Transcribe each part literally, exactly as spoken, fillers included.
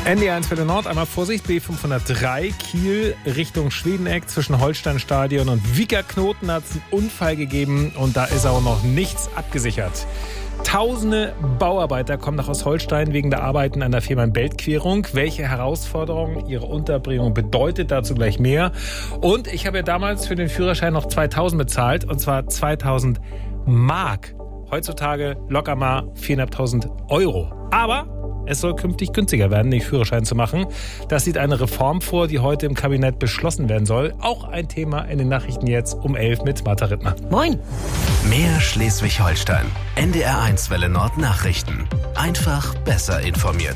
N D eins Welle Nord, einmal Vorsicht, B fünfhundertdrei, Kiel Richtung Schwedeneck zwischen Holsteinstadion und Wiekerknoten hat es einen Unfall gegeben und da ist auch noch nichts abgesichert. Tausende Bauarbeiter kommen nach Ostholstein wegen der Arbeiten an der Fehmarn-Belt-Querung. Welche Herausforderungen ihre Unterbringung bedeutet, dazu gleich mehr. Und ich habe ja damals für den Führerschein noch zweitausend bezahlt, und zwar zweitausend Mark. Heutzutage locker mal viertausendfünfhundert Euro. Aber es soll künftig günstiger werden, den Führerschein zu machen. Das sieht eine Reform vor, die heute im Kabinett beschlossen werden soll. Auch ein Thema in den Nachrichten jetzt um elf mit Martha Rittner. Moin. Mehr Schleswig-Holstein. N D R eins Welle Nord Nachrichten. Einfach besser informiert.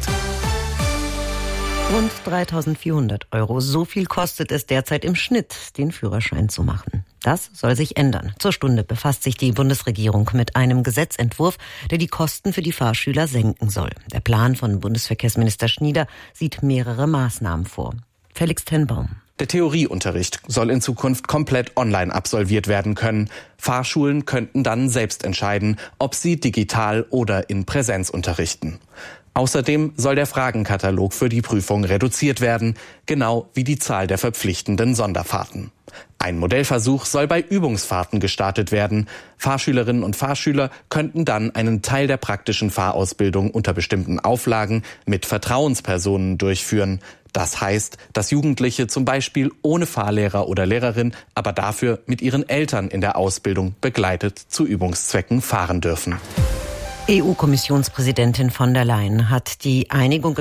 Rund dreitausendvierhundert Euro. So viel kostet es derzeit im Schnitt, den Führerschein zu machen. Das soll sich ändern. Zur Stunde befasst sich die Bundesregierung mit einem Gesetzentwurf, der die Kosten für die Fahrschüler senken soll. Der Plan von Bundesverkehrsminister Schnieder sieht mehrere Maßnahmen vor. Felix Tenbaum. Der Theorieunterricht soll in Zukunft komplett online absolviert werden können. Fahrschulen könnten dann selbst entscheiden, ob sie digital oder in Präsenz unterrichten. Außerdem soll der Fragenkatalog für die Prüfung reduziert werden, genau wie die Zahl der verpflichtenden Sonderfahrten. Ein Modellversuch soll bei Übungsfahrten gestartet werden. Fahrschülerinnen und Fahrschüler könnten dann einen Teil der praktischen Fahrausbildung unter bestimmten Auflagen mit Vertrauenspersonen durchführen. Das heißt, dass Jugendliche zum Beispiel ohne Fahrlehrer oder Lehrerin, aber dafür mit ihren Eltern in der Ausbildung begleitet zu Übungszwecken fahren dürfen. E U-Kommissionspräsidentin von der Leyen hat die Einigung